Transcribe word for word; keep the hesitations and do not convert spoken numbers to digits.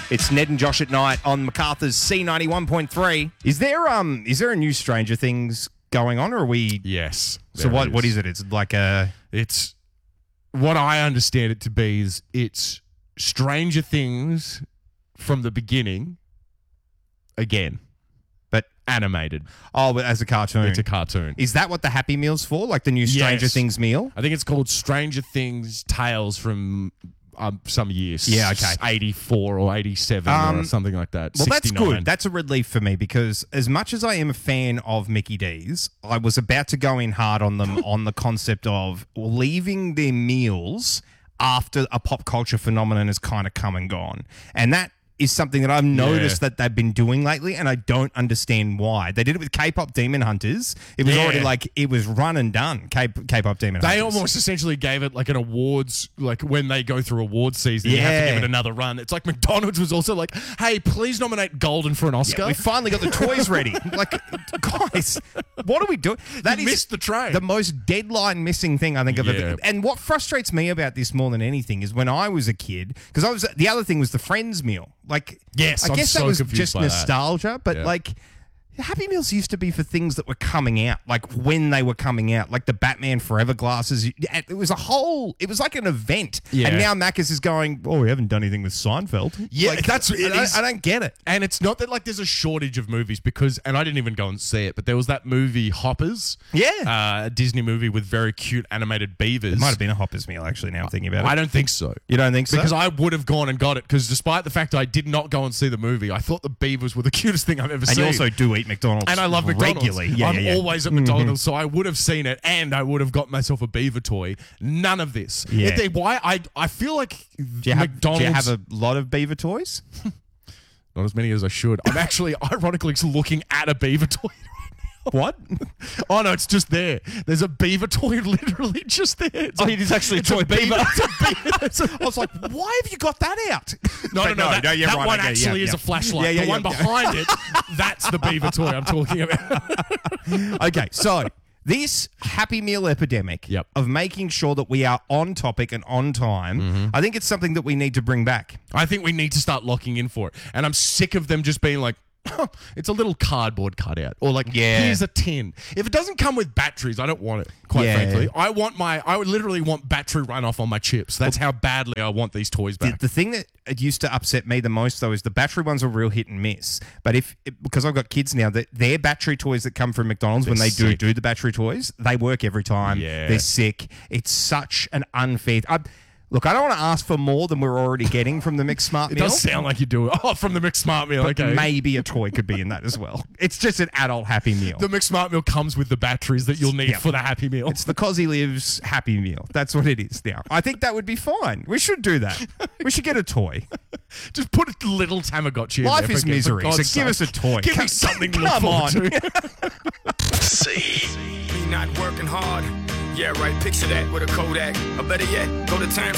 It's Ned and Josh at night on MacArthur's C ninety-one point three. Is there um is there a new Stranger Things going on, or are we? Yes. So what what is it? It's like a. It's what I understand it to be is it's Stranger Things from the beginning again, but animated. Oh, but as a cartoon. It's a cartoon. Is that what the Happy Meal's for? Like the new Stranger Yes. Things meal? I think it's called Stranger Things Tales from um, some years. Yeah, okay. eighty-four or eighty-seven Um, or something like that. Well, that's sixty-nine. good. That's a relief for me because as much as I am a fan of Mickey D's, I was about to go in hard on them on the concept of leaving their meals after a pop culture phenomenon has kind of come and gone. And that is something that I've noticed Yeah. that they've been doing lately, and I don't understand why. They did it with K-pop Demon Hunters. It was Yeah. already like, it was run and done, K- K-pop Demon They Hunters. almost essentially gave it like an awards, like when they go through award season, you have to Yeah. give it another run. It's like McDonald's was also like, hey, please nominate Golden for an Oscar. Yeah, we finally got the toys ready. Like, guys, what are we doing? That You is missed the train. The most deadline missing thing I think I've Yeah. ever. And what frustrates me about this more than anything is when I was a kid, because I was the other thing was the Friends meal. Like, Yes, I I'm guess so that was confused just by that. nostalgia, but Yeah. like. Happy Meals used to be for things that were coming out, like when they were coming out, like the Batman Forever glasses. It was a whole, it was like an event. Yeah. And now Macca's is going, oh, we haven't done anything with Seinfeld. Yeah, Like, that's- I it don't, is- I don't get it. And it's not that like there's a shortage of movies because, and I didn't even go and see it, but there was that movie Hoppers. Yeah. Uh, a Disney movie with very cute animated beavers. It might have been a Hoppers meal, actually, now I'm thinking about it. I don't think so. You don't think so? Because I would have gone and got it because despite the fact I did not go and see the movie, I thought the beavers were the cutest thing I've ever and seen. you also do eat McDonald's. And I love McDonald's. regularly. Yeah, I'm yeah, yeah. always at McDonald's, so I would have seen it, and I would have got myself a beaver toy. None of this. Yeah. If they- why I I feel like Do you, have, McDonald's. do you have a lot of beaver toys? Not as many as I should. I'm actually ironically looking at a beaver toy. What? Oh no, it's just there. There's a beaver toy literally just there. It's Oh, a- it is actually a it's toy beaver. It's a beaver. It's a- I was like, why have you got that out? No, no, But no. That, you're that right, one okay, actually yeah, is yeah. a flashlight. Yeah, yeah, the one yeah. behind it, that's the beaver toy I'm talking about. Okay, so this Happy Meal epidemic Yep. of making sure that we are on topic and on time, I think it's something that we need to bring back. I think we need to start locking in for it. And I'm sick of them just being like, it's a little cardboard cutout. Or like, Yeah. here's a tin. If it doesn't come with batteries, I don't want it, quite Yeah. frankly. I want my, I would literally want battery runoff on my chips. That's how badly I want these toys The, back. the thing that it used to upset me the most, though, is the battery ones are real hit and miss. But if it, because I've got kids now, that their battery toys that come from McDonald's when They're they do sick. do the battery toys, they work every time. Yeah. They're sick. It's such an unfair. I, look, I don't want to ask for more than we're already getting from the Mixed Smart It Meal. does sound like you do it. Oh, from the McSmart meal. But Okay. maybe a toy could be in that as well. It's just an adult Happy Meal. The McSmart meal comes with the batteries that you'll need Yeah. for the Happy Meal. It's the Cosy Lives Happy Meal. That's what it is now. I think that would be fine. We should do that. We should get a toy. Just put a little Tamagotchi in Life there. is for- for misery, God's so give sake. us a toy. Give Come- me something to look come forward on. to. See, me not working hard. Yeah, right. Picture that with a Kodak. Or better yet, go to time.